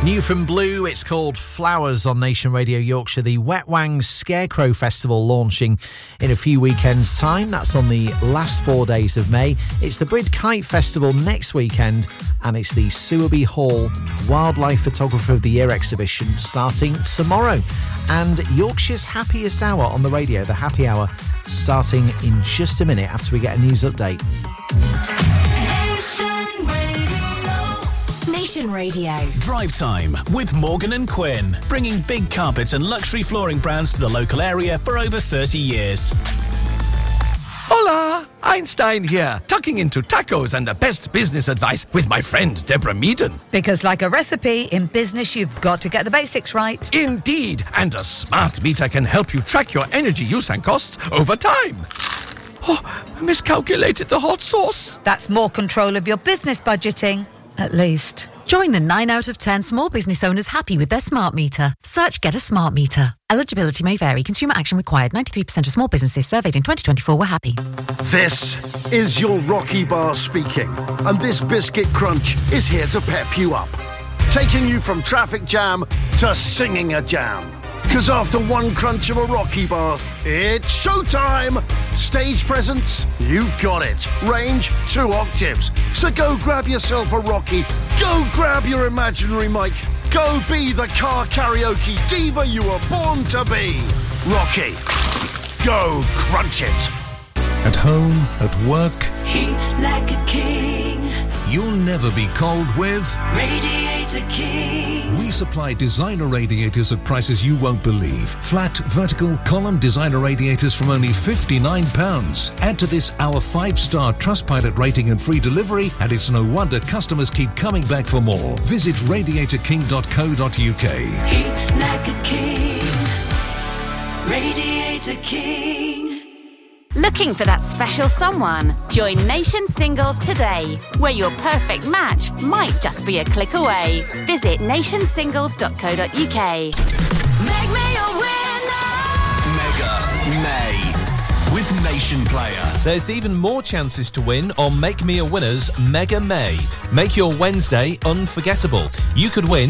New from Blue, it's called Flowers on Nation Radio Yorkshire. The Wet Wang Scarecrow Festival launching in a few weekends' time. That's on the last 4 days of May. It's the Brid Kite Festival next weekend, and it's the Suaby Hall Wildlife Photographer of the Year exhibition starting tomorrow. And Yorkshire's happiest hour on the radio, the Happy Hour, starting in just a minute after we get a news update. Nation Radio. Drive Time with Morgan and Quinn, bringing big carpets and luxury flooring brands to the local area for over 30 years. Hola, Einstein here, tucking into tacos and the best business advice with my friend Deborah Meaden. Because like a recipe, in business you've got to get the basics right. Indeed, and a smart meter can help you track your energy use and costs over time. Oh, I miscalculated the hot sauce. That's more control of your business budgeting, at least. Join the 9 out of 10 small business owners happy with their smart meter. Search Get a Smart Meter. Eligibility may vary. Consumer action required. 93% of small businesses surveyed in 2024 were happy. This is your Rocky Bar speaking, and this biscuit crunch is here to pep you up, taking you from traffic jam to singing a jam. Because after one crunch of a Rocky Bar, it's showtime! Stage presence, you've got it. Range, 2 octaves. So go grab yourself a Rocky. Go grab your imaginary mic. Go be the car karaoke diva you were born to be. Rocky, go crunch it. At home, at work, heat like a king. You'll never be cold with Radiator King. We supply designer radiators at prices you won't believe. Flat, vertical, column designer radiators from only £59. Add to this our 5-star Trustpilot rating and free delivery, and it's no wonder customers keep coming back for more. Visit radiatorking.co.uk. Heat like a king. Radiator King. Looking for that special someone? Join Nation Singles today, where your perfect match might just be a click away. Visit nationsingles.co.uk. Make me a winner! Mega May with Nation Player. There's even more chances to win on Make Me a Winner's Mega May. Make your Wednesday unforgettable. You could win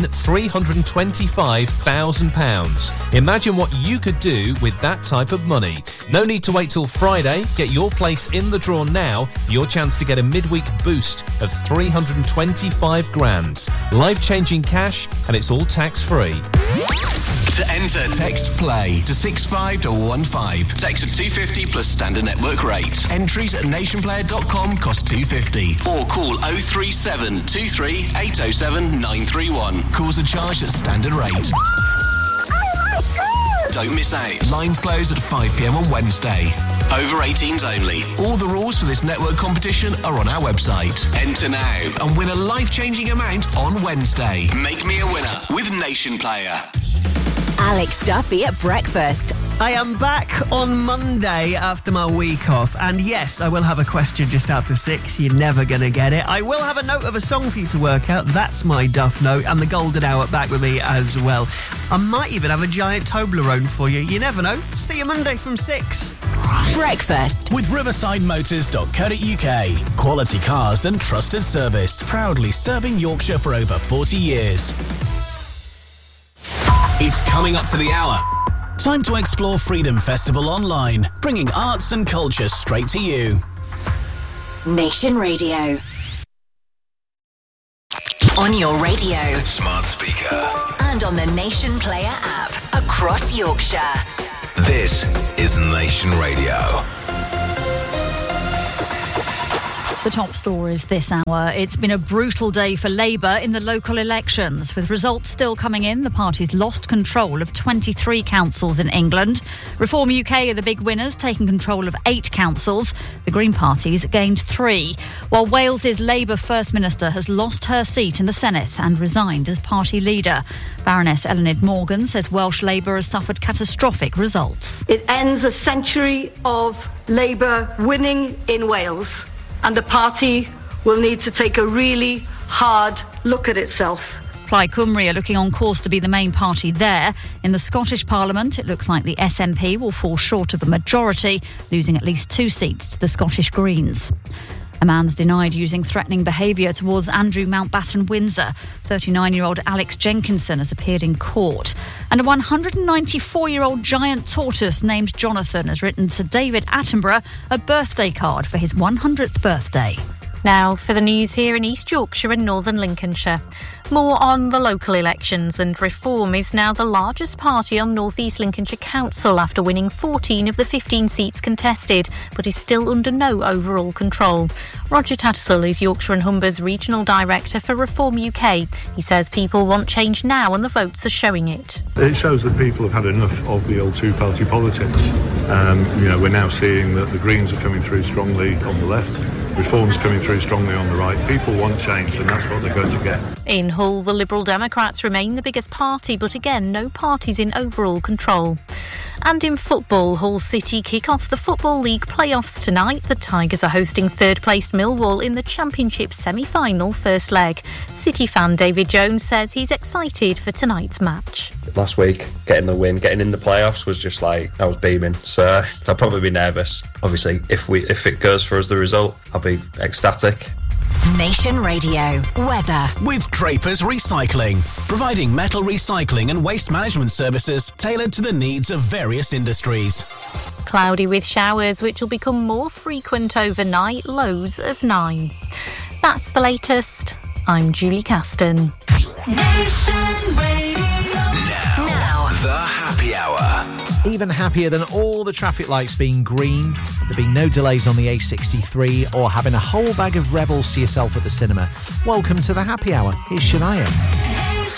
£325,000. Imagine what you could do with that type of money. No need to wait till Friday. Get your place in the draw now. Your chance to get a midweek boost of $325,000. Life-changing cash, and it's all tax-free. To enter, text PLAY to 65215. Text at 250 plus standard network rate. Entries at nationplayer.com cost £250. Or call 037 23 807 931. Calls are charged at standard rate. Don't miss out. Lines close at 5 p.m. on Wednesday. Over 18s only. All the rules for this network competition are on our website. Enter now and win a life-changing amount on Wednesday. Make me a winner with Nation Player. Alex Duffy at breakfast. I am back on Monday after my week off, and yes, I will have a question just after 6. You're never going to get it. I will have a note of a song for you to work out. That's my Duff note, and the Golden Hour back with me as well. I might even have a giant Toblerone for you. You never know. See you Monday from 6. Breakfast with riversidemotors.co.uk. Quality cars and trusted service. Proudly serving Yorkshire for over 40 years. It's coming up to the hour. Time to explore Freedom Festival online, bringing arts and culture straight to you. Nation Radio. On your radio, smart speaker, and on the Nation Player app across Yorkshire. This is Nation Radio. The top stories this hour. It's been a brutal day for Labour in the local elections. With results still coming in, the party's lost control of 23 councils in England. Reform UK are the big winners, taking control of 8 councils. The Green Party's gained 3. While Wales's Labour First Minister has lost her seat in the Senedd and resigned as party leader. Baroness Eluned Morgan says Welsh Labour has suffered catastrophic results. It ends a century of Labour winning in Wales. And the party will need to take a really hard look at itself. Plaid Cymru are looking on course to be the main party there. In the Scottish Parliament, it looks like the SNP will fall short of a majority, losing at least 2 seats to the Scottish Greens. A man's denied using threatening behaviour towards Andrew Mountbatten Windsor. 39-year-old Alex Jenkinson has appeared in court. And a 194-year-old giant tortoise named Jonathan has written to David Attenborough a birthday card for his 100th birthday. Now for the news here in East Yorkshire and Northern Lincolnshire. More on the local elections, and Reform is now the largest party on North East Lincolnshire Council after winning 14 of the 15 seats contested, but is still under no overall control. Roger Tattersall is Yorkshire and Humber's Regional Director for Reform UK. He says people want change now and the votes are showing it. It shows that people have had enough of the old two-party politics. We're now seeing that the Greens are coming through strongly on the left, Reform's coming through strongly on the right. People want change, and that's what they're going to get. In Hull, the Liberal Democrats remain the biggest party, but again, no parties in overall control. And in football, Hull City kick off the Football League playoffs tonight. The Tigers are hosting third-placed Millwall in the Championship semi-final first leg. City fan David Jones says he's excited for tonight's match. Last week, getting the win, getting in the playoffs was just like, I was beaming. So I'll probably be nervous. Obviously, if it goes for us the result, I'll be ecstatic. Nation Radio weather with Drapers Recycling, providing metal recycling and waste management services tailored to the needs of various industries. Cloudy with showers, which will become more frequent overnight, lows of 9. That's the latest. I'm Julie Caston. Nation Radio. Now, the happy hour. Even happier than all the traffic lights being green, there being no delays on the A63, or having a whole bag of Rebels to yourself at the cinema. Welcome to the happy hour. Here's Shania.